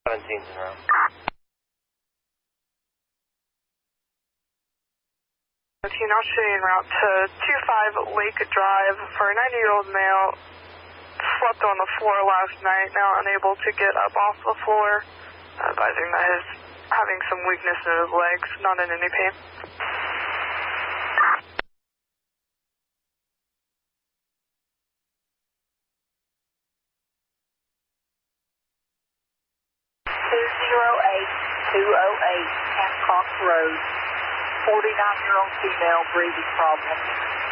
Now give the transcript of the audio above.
17's in route. 13 now shooting en route to 25 Lake Drive for a 90-year-old male. Slept on the floor last night, now unable to get up off the floor. Advising that he's having some weakness in his legs, not in any pain. Hancock Road. 49-year-old female, breathing problem.